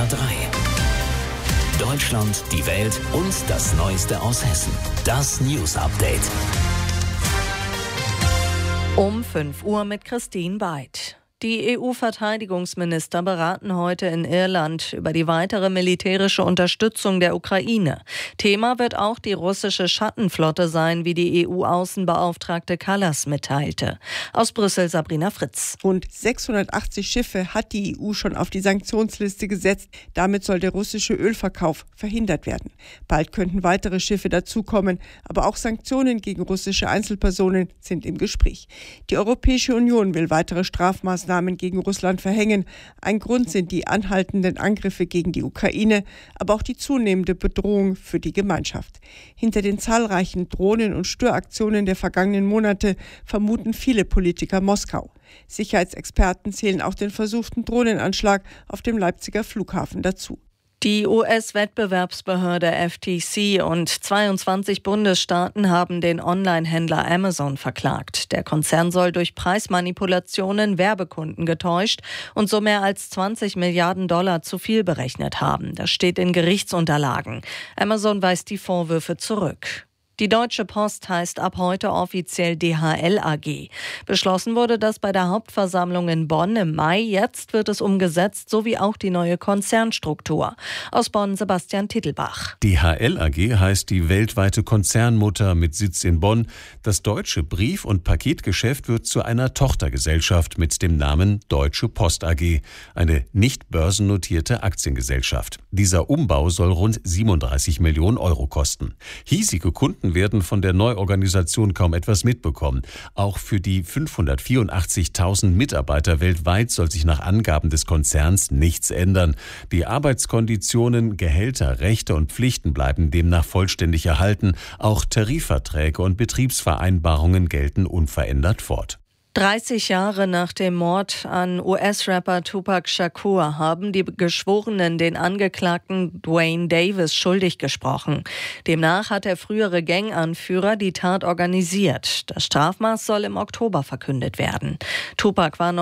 SWR 3. Deutschland, die Welt und das Neueste aus Hessen. Das News Update. Um 5 Uhr mit Christine Beid. Die EU-Verteidigungsminister beraten heute in Irland über die weitere militärische Unterstützung der Ukraine. Thema wird auch die russische Schattenflotte sein, wie die EU-Außenbeauftragte Kallas mitteilte. Aus Brüssel Sabrina Fritz. Rund 680 Schiffe hat die EU schon auf die Sanktionsliste gesetzt. Damit soll der russische Ölverkauf verhindert werden. Bald könnten weitere Schiffe dazukommen, aber auch Sanktionen gegen russische Einzelpersonen sind im Gespräch. Die Europäische Union will weitere Strafmaßnahmen gegen Russland verhängen. Ein Grund sind die anhaltenden Angriffe gegen die Ukraine, aber auch die zunehmende Bedrohung für die Gemeinschaft. Hinter den zahlreichen Drohnen- und Störaktionen der vergangenen Monate vermuten viele Politiker Moskau. Sicherheitsexperten zählen auch den versuchten Drohnenanschlag auf dem Leipziger Flughafen dazu. Die US-Wettbewerbsbehörde FTC und 22 Bundesstaaten haben den Online-Händler Amazon verklagt. Der Konzern soll durch Preismanipulationen Werbekunden getäuscht und so mehr als 20 Milliarden Dollar zu viel berechnet haben. Das steht in Gerichtsunterlagen. Amazon weist die Vorwürfe zurück. Die Deutsche Post heißt ab heute offiziell DHL AG. Beschlossen wurde das bei der Hauptversammlung in Bonn im Mai. Jetzt wird es umgesetzt, sowie auch die neue Konzernstruktur. Aus Bonn Sebastian Tittelbach. DHL AG heißt die weltweite Konzernmutter mit Sitz in Bonn. Das deutsche Brief- und Paketgeschäft wird zu einer Tochtergesellschaft mit dem Namen Deutsche Post AG, eine nicht börsennotierte Aktiengesellschaft. Dieser Umbau soll rund 37 Millionen Euro kosten. Hiesige Kunden werden von der Neuorganisation kaum etwas mitbekommen. Auch für die 584.000 Mitarbeiter weltweit soll sich nach Angaben des Konzerns nichts ändern. Die Arbeitskonditionen, Gehälter, Rechte und Pflichten bleiben demnach vollständig erhalten. Auch Tarifverträge und Betriebsvereinbarungen gelten unverändert fort. 30 Jahre nach dem Mord an US-Rapper Tupac Shakur haben die Geschworenen den Angeklagten Duane Davis schuldig gesprochen. Demnach hat der frühere Ganganführer die Tat organisiert. Das Strafmaß soll im Oktober verkündet werden. Tupac war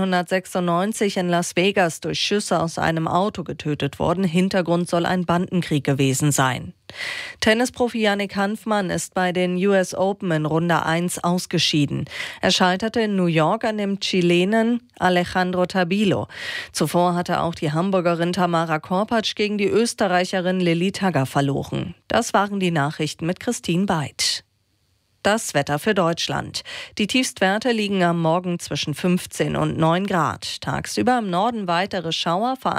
1996 in Las Vegas durch Schüsse aus einem Auto getötet worden. Hintergrund soll ein Bandenkrieg gewesen sein. Tennisprofi Yannick Hanfmann ist bei den US Open in Runde 1 ausgeschieden. Er scheiterte in New York an dem Chilenen Alejandro Tabilo. Zuvor hatte auch die Hamburgerin Tamara Korpatsch gegen die Österreicherin Lilly Tagger verloren. Das waren die Nachrichten mit Christine Beid. Das Wetter für Deutschland. Die Tiefstwerte liegen am Morgen zwischen 15 und 9 Grad. Tagsüber im Norden weitere Schauer,